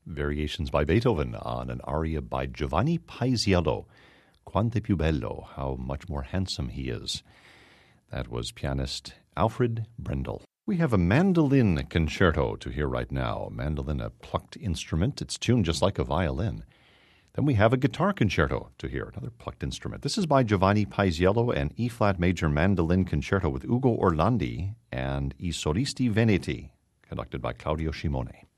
variations by Beethoven on an aria by Giovanni Paisiello, Quante più bello, how much more handsome he is. That was pianist Alfred Brendel. We have a mandolin concerto to hear right now. Mandolin, a plucked instrument. It's tuned just like a violin. Then we have a guitar concerto to hear, another plucked instrument. This is by Giovanni Paisiello, an E-flat major mandolin concerto with Ugo Orlandi and I Solisti Veneti, conducted by Claudio Scimone.